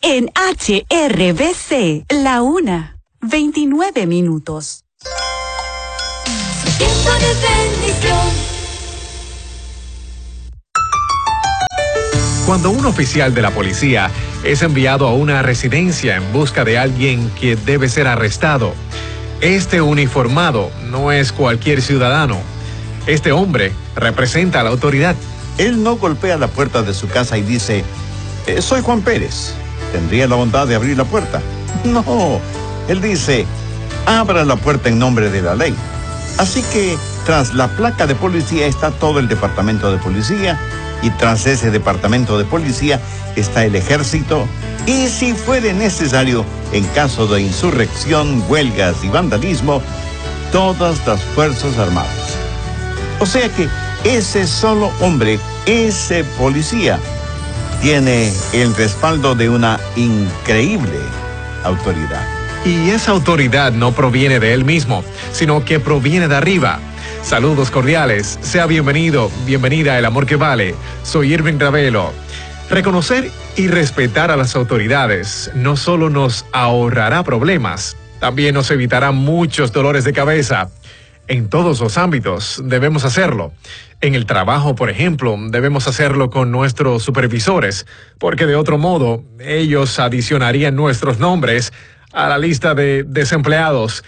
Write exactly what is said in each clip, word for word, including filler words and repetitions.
En H R B C, la una, veintinueve minutos. Tiempo de bendición. Cuando un oficial de la policía es enviado a una residencia en busca de alguien que debe ser arrestado, este uniformado no es cualquier ciudadano. Este hombre representa a la autoridad. Él no golpea la puerta de su casa y dice, eh, soy Juan Pérez, ¿tendría la bondad de abrir la puerta? No, él dice, abra la puerta en nombre de la ley. Así que tras la placa de policía está todo el departamento de policía, y tras ese departamento de policía está el ejército, y si fuere necesario, en caso de insurrección, huelgas y vandalismo, todas las fuerzas armadas. O sea que ese solo hombre, ese policía, tiene el respaldo de una increíble autoridad. Y esa autoridad no proviene de él mismo, sino que proviene de arriba. Saludos cordiales, sea bienvenido, bienvenida a El Amor que Vale. Soy Irving Ravelo. Reconocer y respetar a las autoridades no solo nos ahorrará problemas, también nos evitará muchos dolores de cabeza. En todos los ámbitos debemos hacerlo. En el trabajo, por ejemplo, debemos hacerlo con nuestros supervisores, porque de otro modo ellos adicionarían nuestros nombres a la lista de desempleados.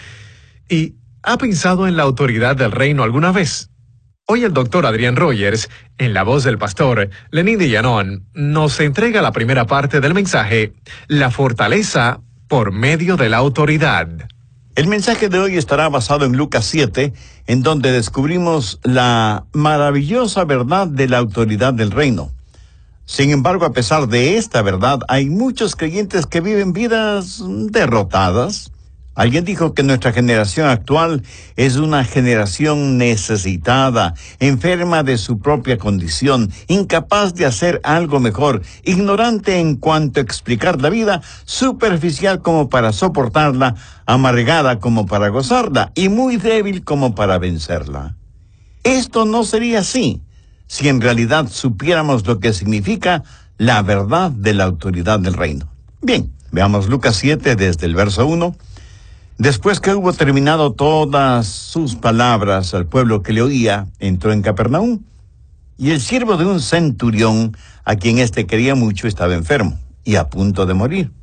¿Y ha pensado en la autoridad del reino alguna vez? Hoy el doctor Adrián Rogers, en la voz del pastor Lenín de Llanón, nos entrega la primera parte del mensaje, la fortaleza por medio de la autoridad. El mensaje de hoy estará basado en Lucas siete, en donde descubrimos la maravillosa verdad de la autoridad del reino. Sin embargo, a pesar de esta verdad, hay muchos creyentes que viven vidas derrotadas. Alguien dijo que nuestra generación actual es una generación necesitada, enferma de su propia condición, incapaz de hacer algo mejor, ignorante en cuanto a explicar la vida, superficial como para soportarla, amargada como para gozarla y muy débil como para vencerla. Esto no sería así si en realidad supiéramos lo que significa la verdad de la autoridad del reino. Bien, veamos Lucas siete desde el verso uno. Después que hubo terminado todas sus palabras al pueblo que le oía, entró en Capernaum, y el siervo de un centurión, a quien éste quería mucho, estaba enfermo y a punto de morir.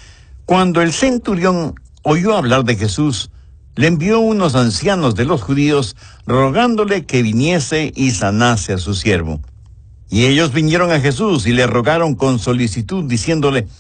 Cuando el centurión oyó hablar de Jesús, le envió unos ancianos de los judíos, rogándole que viniese y sanase a su siervo. Y ellos vinieron a Jesús y le rogaron con solicitud, diciéndole,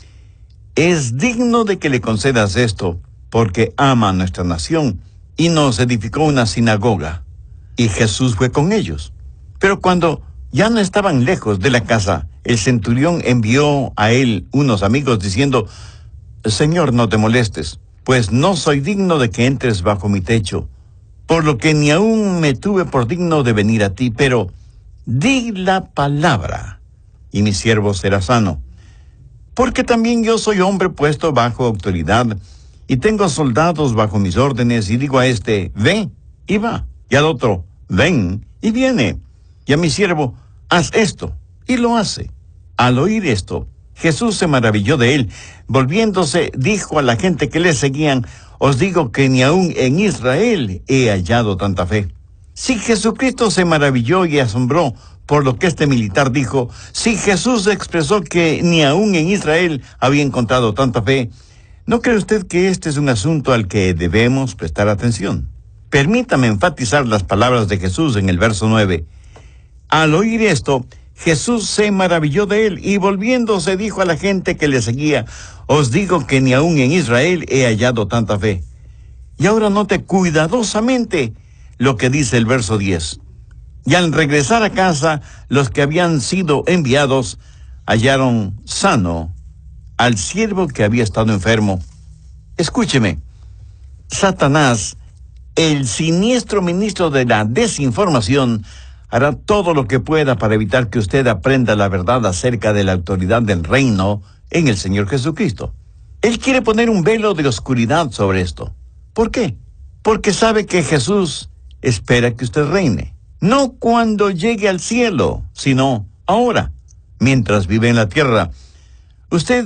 es digno de que le concedas esto, porque ama a nuestra nación, y nos edificó una sinagoga. Y Jesús fue con ellos. Pero cuando ya no estaban lejos de la casa, el centurión envió a él unos amigos diciendo, Señor, no te molestes, pues no soy digno de que entres bajo mi techo, por lo que ni aún me tuve por digno de venir a ti, pero di la palabra, y mi siervo será sano. Porque también yo soy hombre puesto bajo autoridad, y tengo soldados bajo mis órdenes, y digo a este, ve, y va, y al otro, ven, y viene, y a mi siervo, haz esto, y lo hace. Al oír esto, Jesús se maravilló de él. Volviéndose, dijo a la gente que le seguían, os digo que ni aún en Israel he hallado tanta fe. Si Jesucristo se maravilló y asombró por lo que este militar dijo, si Jesús expresó que ni aún en Israel había encontrado tanta fe, ¿no cree usted que este es un asunto al que debemos prestar atención? Permítame enfatizar las palabras de Jesús en el verso nueve. Al oír esto, Jesús se maravilló de él y volviéndose dijo a la gente que le seguía, os digo que ni aún en Israel he hallado tanta fe. Y ahora note cuidadosamente lo que dice el verso diez. Y al regresar a casa, los que habían sido enviados hallaron sano al siervo que había estado enfermo. Escúcheme, Satanás, el siniestro ministro de la desinformación, hará todo lo que pueda para evitar que usted aprenda la verdad acerca de la autoridad del reino en el Señor Jesucristo. Él quiere poner un velo de oscuridad sobre esto. ¿Por qué? Porque sabe que Jesús espera que usted reine. No cuando llegue al cielo, sino ahora, mientras vive en la tierra. Usted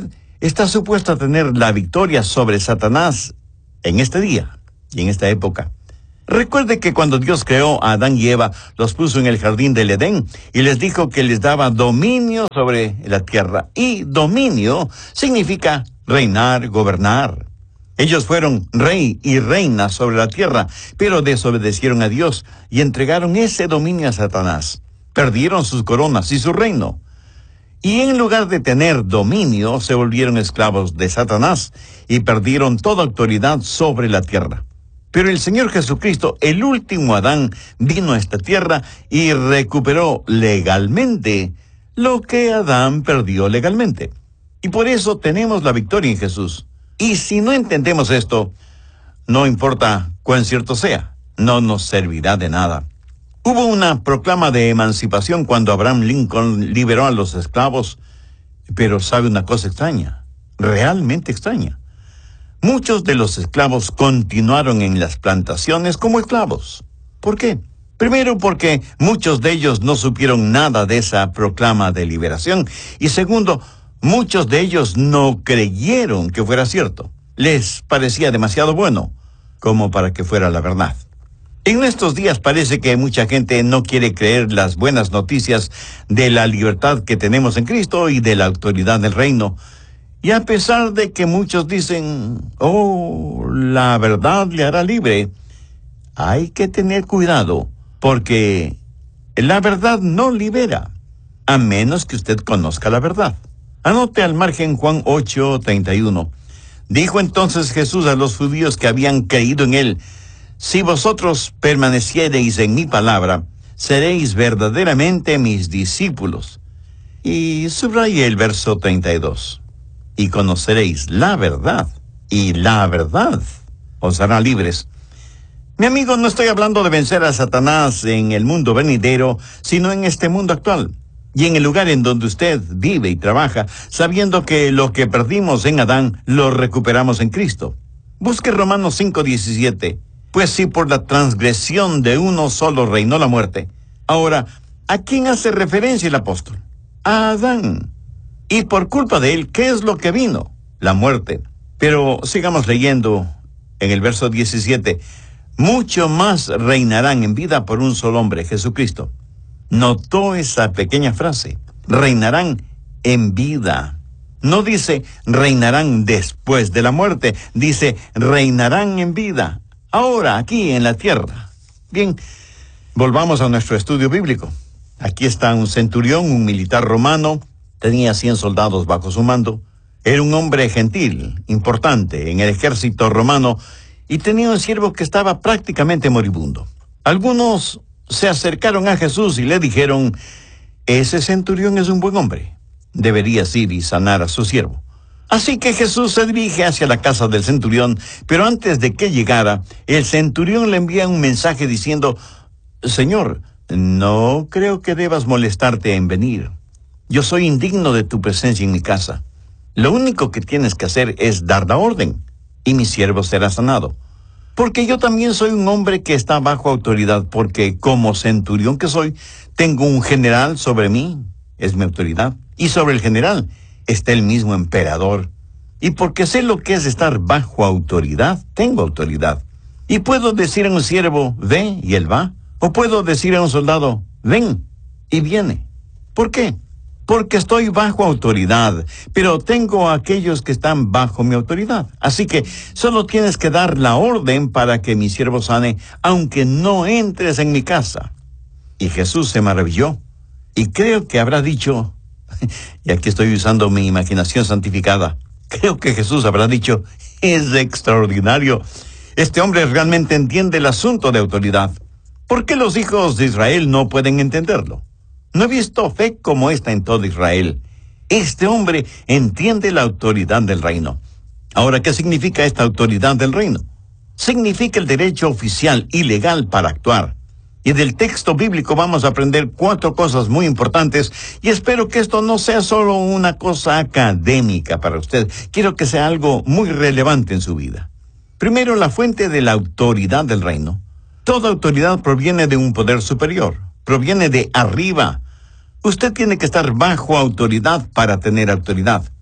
está supuesto a tener la victoria sobre Satanás en este día y en esta época. Recuerde que cuando Dios creó a Adán y Eva, los puso en el jardín del Edén y les dijo que les daba dominio sobre la tierra. Y dominio significa reinar, gobernar. Ellos fueron rey y reina sobre la tierra, pero desobedecieron a Dios y entregaron ese dominio a Satanás. Perdieron sus coronas y su reino. Y en lugar de tener dominio, se volvieron esclavos de Satanás y perdieron toda autoridad sobre la tierra. Pero el Señor Jesucristo, el último Adán, vino a esta tierra y recuperó legalmente lo que Adán perdió legalmente. Y por eso tenemos la victoria en Jesús. Y si no entendemos esto, no importa cuán cierto sea, no nos servirá de nada. Hubo una proclama de emancipación cuando Abraham Lincoln liberó a los esclavos, pero sabe una cosa extraña, realmente extraña. Muchos de los esclavos continuaron en las plantaciones como esclavos. ¿Por qué? Primero, porque muchos de ellos no supieron nada de esa proclama de liberación. Y segundo, muchos de ellos no creyeron que fuera cierto. Les parecía demasiado bueno como para que fuera la verdad. En estos días parece que mucha gente no quiere creer las buenas noticias de la libertad que tenemos en Cristo y de la autoridad del reino. Y a pesar de que muchos dicen, oh, la verdad le hará libre, hay que tener cuidado, porque la verdad no libera, a menos que usted conozca la verdad. Anote al margen Juan ocho, treinta y uno. Dijo entonces Jesús a los judíos que habían creído en él, si vosotros permaneciereis en mi palabra, seréis verdaderamente mis discípulos. Y subrayé el verso treinta y dos. Y conoceréis la verdad, y la verdad os hará libres. Mi amigo, no estoy hablando de vencer a Satanás en el mundo venidero, sino en este mundo actual, y en el lugar en donde usted vive y trabaja, sabiendo que lo que perdimos en Adán, lo recuperamos en Cristo. Busque Romanos cinco, diecisiete. Pues si por la transgresión de uno solo reinó la muerte. Ahora, ¿a quién hace referencia el apóstol? A Adán. Y por culpa de él, ¿qué es lo que vino? La muerte. Pero sigamos leyendo en el verso diecisiete. Mucho más reinarán en vida por un solo hombre, Jesucristo. Notó esa pequeña frase. Reinarán en vida. No dice reinarán después de la muerte. Dice reinarán en vida. Ahora, aquí en la tierra. Bien, volvamos a nuestro estudio bíblico. Aquí está un centurión, un militar romano. Tenía cien soldados bajo su mando. Era un hombre gentil, importante en el ejército romano, y tenía un siervo que estaba prácticamente moribundo. Algunos se acercaron a Jesús y le dijeron, ese centurión es un buen hombre. Deberías ir y sanar a su siervo. Así que Jesús se dirige hacia la casa del centurión, pero antes de que llegara, el centurión le envía un mensaje diciendo, Señor, no creo que debas molestarte en venir. Yo soy indigno de tu presencia en mi casa. Lo único que tienes que hacer es dar la orden, y mi siervo será sanado. Porque yo también soy un hombre que está bajo autoridad, porque como centurión que soy, tengo un general sobre mí, es mi autoridad, y sobre el general está el mismo emperador. Y porque sé lo que es estar bajo autoridad, tengo autoridad. Y puedo decir a un siervo, ve, y él va. O puedo decir a un soldado, ven, y viene. ¿Por qué? Porque estoy bajo autoridad, pero tengo a aquellos que están bajo mi autoridad. Así que solo tienes que dar la orden para que mi siervo sane, aunque no entres en mi casa. Y Jesús se maravilló, y creo que habrá dicho, y aquí estoy usando mi imaginación santificada, creo que Jesús habrá dicho, es extraordinario. Este hombre realmente entiende el asunto de autoridad. ¿Por qué los hijos de Israel no pueden entenderlo? No he visto fe como esta en todo Israel. Este hombre entiende la autoridad del reino. Ahora, ¿qué significa esta autoridad del reino? Significa el derecho oficial y legal para actuar. Y del texto bíblico vamos a aprender cuatro cosas muy importantes, y espero que esto no sea solo una cosa académica para usted. Quiero que sea algo muy relevante en su vida. Primero, la fuente de la autoridad del reino. Toda autoridad proviene de un poder superior, proviene de arriba. Usted tiene que estar bajo autoridad para tener autoridad.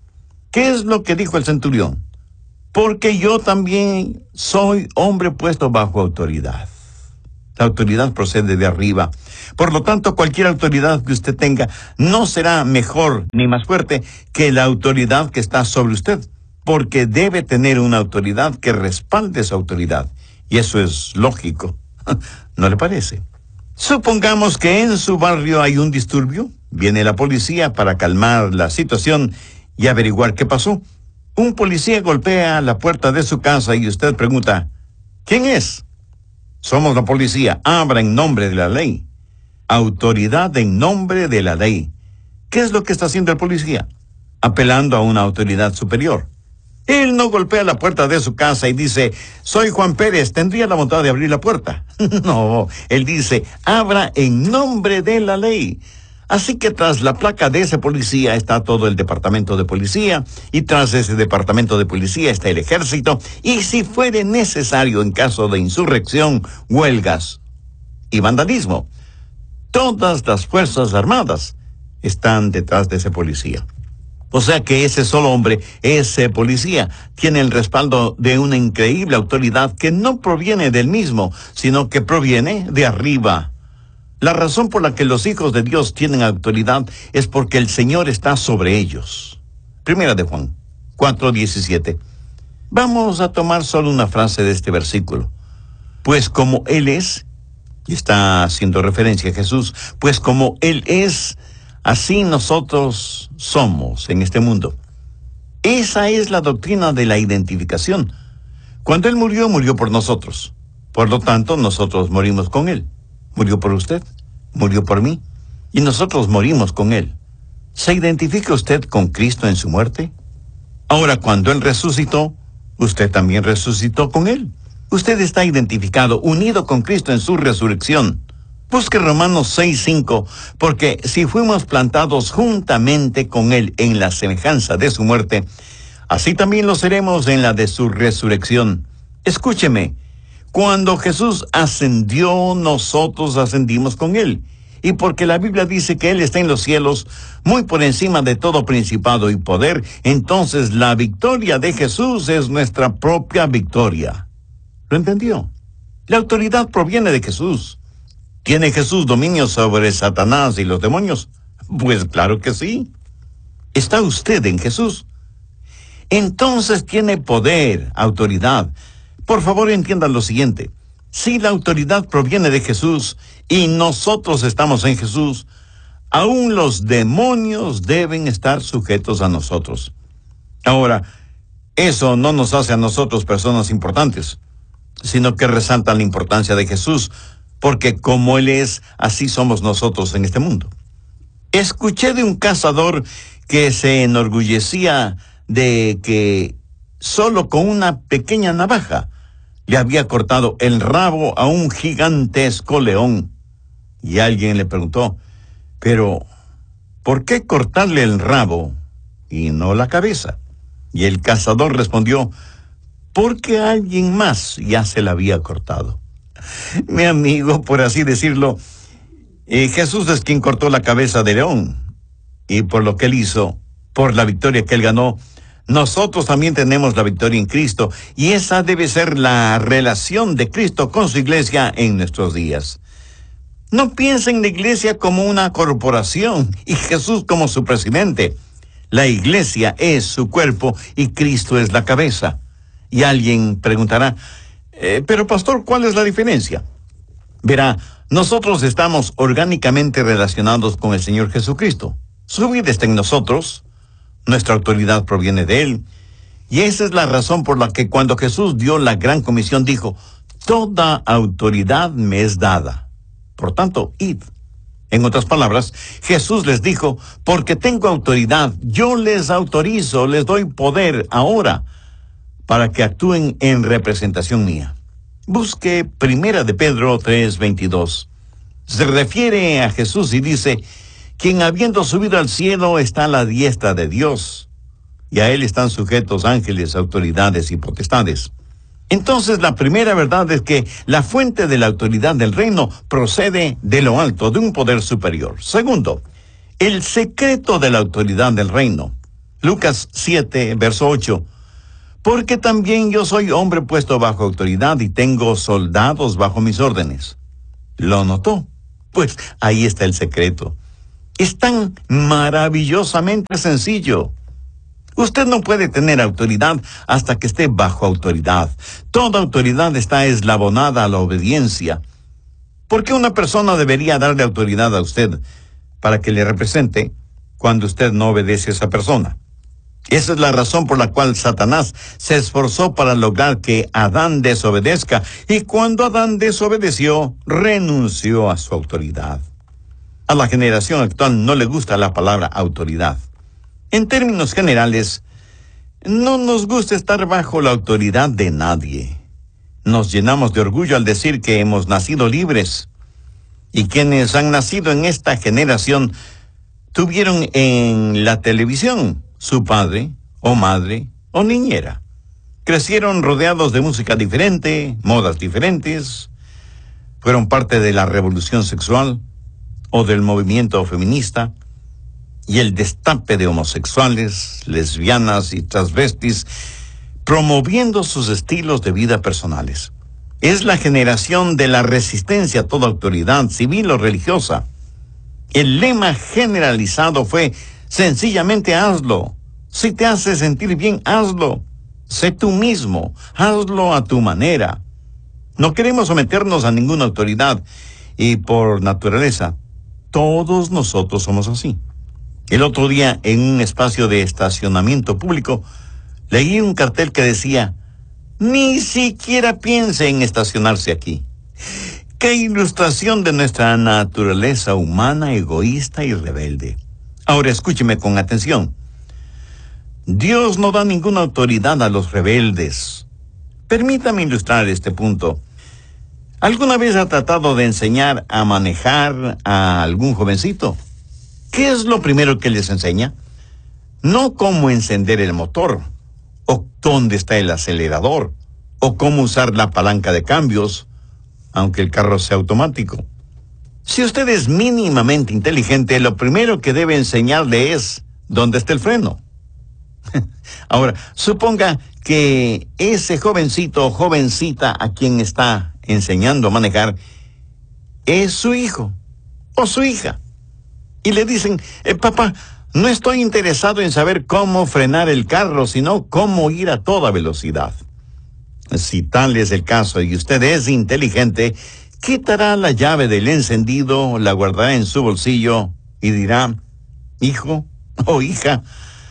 ¿Qué es lo que dijo el centurión? Porque yo también soy hombre puesto bajo autoridad. La autoridad procede de arriba. Por lo tanto, cualquier autoridad que usted tenga no será mejor ni más fuerte que la autoridad que está sobre usted, porque debe tener una autoridad que respalde su autoridad. Y eso es lógico. ¿No le parece? Supongamos que en su barrio hay un disturbio. Viene la policía para calmar la situación y averiguar qué pasó. Un policía golpea la puerta de su casa y usted pregunta, ¿quién es? Somos la policía. Abra en nombre de la ley. Autoridad en nombre de la ley. ¿Qué es lo que está haciendo el policía? Apelando a una autoridad superior. Él no golpea la puerta de su casa y dice, soy Juan Pérez, ¿tendría la bondad de abrir la puerta? No, él dice, abra en nombre de la ley. Así que tras la placa de ese policía está todo el departamento de policía, y tras ese departamento de policía está el ejército, y si fuere necesario en caso de insurrección, huelgas y vandalismo, todas las fuerzas armadas están detrás de ese policía. O sea que ese solo hombre, ese policía, tiene el respaldo de una increíble autoridad que no proviene del mismo, sino que proviene de arriba. La razón por la que los hijos de Dios tienen autoridad es porque el Señor está sobre ellos. Primera de Juan cuatro diecisiete. Vamos a tomar solo una frase de este versículo. Pues como Él es, y está haciendo referencia a Jesús, pues como Él es, así nosotros somos en este mundo. Esa es la doctrina de la identificación. Cuando Él murió, murió por nosotros. Por lo tanto, nosotros morimos con Él. Murió por usted, murió por mí, y nosotros morimos con Él. ¿Se identifica usted con Cristo en su muerte? Ahora, cuando Él resucitó, usted también resucitó con Él. Usted está identificado, unido con Cristo en su resurrección. Busque Romanos seis cinco, porque si fuimos plantados juntamente con Él en la semejanza de su muerte, así también lo seremos en la de su resurrección. Escúcheme. Cuando Jesús ascendió, nosotros ascendimos con Él. Y porque la Biblia dice que Él está en los cielos, muy por encima de todo principado y poder, entonces la victoria de Jesús es nuestra propia victoria. ¿Lo entendió? La autoridad proviene de Jesús. ¿Tiene Jesús dominio sobre Satanás y los demonios? Pues claro que sí. ¿Está usted en Jesús? Entonces tiene poder, autoridad. Por favor, entiendan lo siguiente. Si la autoridad proviene de Jesús y nosotros estamos en Jesús, aún los demonios deben estar sujetos a nosotros. Ahora, eso no nos hace a nosotros personas importantes, sino que resalta la importancia de Jesús, porque como Él es, así somos nosotros en este mundo. Escuché de un cazador que se enorgullecía de que solo con una pequeña navaja le había cortado el rabo a un gigantesco león. Y alguien le preguntó, pero ¿por qué cortarle el rabo y no la cabeza? Y el cazador respondió, porque alguien más ya se la había cortado. Mi amigo, por así decirlo, eh, Jesús es quien cortó la cabeza de león. Y por lo que Él hizo, por la victoria que Él ganó, nosotros también tenemos la victoria en Cristo, y esa debe ser la relación de Cristo con su iglesia en nuestros días. No piensen en la iglesia como una corporación y Jesús como su presidente. La iglesia es su cuerpo y Cristo es la cabeza. Y alguien preguntará, eh, pero pastor, ¿cuál es la diferencia? Verá, nosotros estamos orgánicamente relacionados con el Señor Jesucristo. Su vida está en nosotros. Nuestra autoridad proviene de Él. Y esa es la razón por la que cuando Jesús dio la gran comisión dijo, toda autoridad me es dada. Por tanto, id. En otras palabras, Jesús les dijo, porque tengo autoridad, yo les autorizo, les doy poder ahora para que actúen en representación mía. Busque Primera de Pedro tres veintidós. Se refiere a Jesús y dice, quien habiendo subido al cielo está a la diestra de Dios, y a Él están sujetos ángeles, autoridades y potestades. Entonces la primera verdad es que la fuente de la autoridad del reino procede de lo alto, de un poder superior. Segundo, el secreto de la autoridad del reino. Lucas siete, verso ocho. Porque también yo soy hombre puesto bajo autoridad y tengo soldados bajo mis órdenes. ¿Lo notó? Pues ahí está el secreto. Es tan maravillosamente sencillo. Usted no puede tener autoridad hasta que esté bajo autoridad. Toda autoridad está eslabonada a la obediencia. ¿Por qué una persona debería darle autoridad a usted para que le represente cuando usted no obedece a esa persona? Esa es la razón por la cual Satanás se esforzó para lograr que Adán desobedezca, y cuando Adán desobedeció, renunció a su autoridad. A la generación actual no le gusta la palabra autoridad. En términos generales, no nos gusta estar bajo la autoridad de nadie. Nos llenamos de orgullo al decir que hemos nacido libres. Y quienes han nacido en esta generación tuvieron en la televisión su padre, o madre, o niñera. Crecieron rodeados de música diferente, modas diferentes. Fueron parte de la revolución sexual o del movimiento feminista y el destape de homosexuales, lesbianas y transvestis, promoviendo sus estilos de vida personales. Es la generación de la resistencia a toda autoridad civil o religiosa. El lema generalizado fue: sencillamente hazlo. Si te hace sentir bien, hazlo. Sé tú mismo. Hazlo a tu manera. No queremos someternos a ninguna autoridad y por naturaleza, todos nosotros somos así. El otro día, en un espacio de estacionamiento público, leí un cartel que decía: ni siquiera piense en estacionarse aquí. ¡Qué ilustración de nuestra naturaleza humana, egoísta y rebelde! Ahora escúcheme con atención. Dios no da ninguna autoridad a los rebeldes. Permítame ilustrar este punto. ¿Alguna vez ha tratado de enseñar a manejar a algún jovencito? ¿Qué es lo primero que les enseña? No cómo encender el motor, o dónde está el acelerador, o cómo usar la palanca de cambios, aunque el carro sea automático. Si usted es mínimamente inteligente, lo primero que debe enseñarle es dónde está el freno. Ahora, suponga que ese jovencito o jovencita a quien está enseñando a manejar es su hijo o su hija. Y le dicen: eh, papá, no estoy interesado en saber cómo frenar el carro, sino cómo ir a toda velocidad. Si tal es el caso y usted es inteligente, quitará la llave del encendido, la guardará en su bolsillo y dirá: hijo o hija,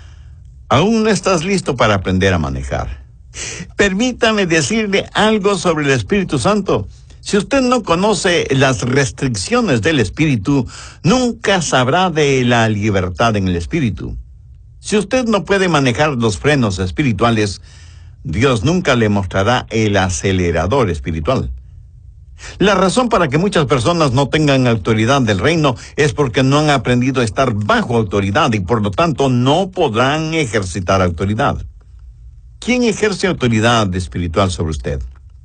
aún no estás listo para aprender a manejar. Permítame decirle algo sobre el Espíritu Santo. Si usted no conoce las restricciones del Espíritu, nunca sabrá de la libertad en el Espíritu. Si usted no puede manejar los frenos espirituales, Dios nunca le mostrará el acelerador espiritual. La razón para que muchas personas no tengan autoridad del reino es porque no han aprendido a estar bajo autoridad y por lo tanto no podrán ejercitar autoridad. ¿Quién ejerce autoridad espiritual sobre usted?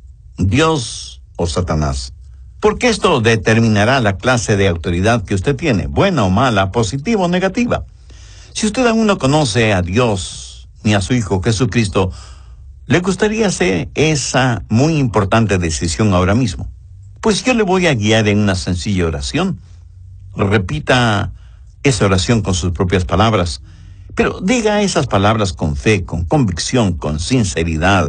¿Dios o Satanás? Porque esto determinará la clase de autoridad que usted tiene, buena o mala, positiva o negativa. Si usted aún no conoce a Dios ni a su Hijo Jesucristo, ¿le gustaría hacer esa muy importante decisión ahora mismo? Pues yo le voy a guiar en una sencilla oración. Repita esa oración con sus propias palabras, pero diga esas palabras con fe, con convicción, con sinceridad.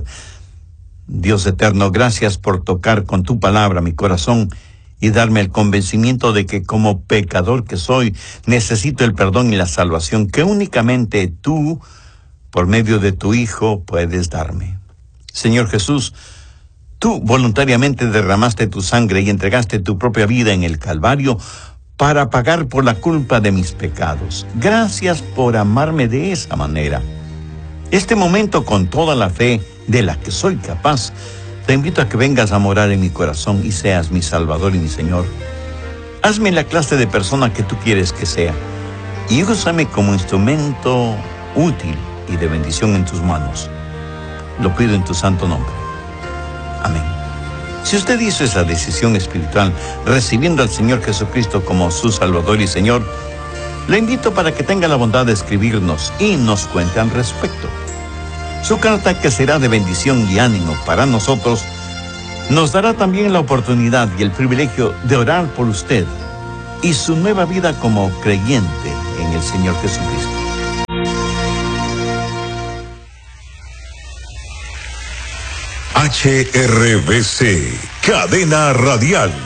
Dios eterno, gracias por tocar con tu palabra mi corazón y darme el convencimiento de que como pecador que soy, necesito el perdón y la salvación que únicamente tú, por medio de tu Hijo, puedes darme. Señor Jesús, tú voluntariamente derramaste tu sangre y entregaste tu propia vida en el Calvario para pagar por la culpa de mis pecados. Gracias por amarme de esa manera. Este momento, con toda la fe de la que soy capaz, te invito a que vengas a morar en mi corazón y seas mi Salvador y mi Señor. Hazme la clase de persona que tú quieres que sea y úsame como instrumento útil y de bendición en tus manos. Lo pido en tu santo nombre. Amén. Si usted hizo esa decisión espiritual, recibiendo al Señor Jesucristo como su Salvador y Señor, Le invito para que tenga la bondad de escribirnos y nos cuente al respecto. Su carta, que será de bendición y ánimo para nosotros, nos dará también la oportunidad y el privilegio de orar por usted y su nueva vida como creyente en el Señor Jesucristo. H R V C, Cadena Radial.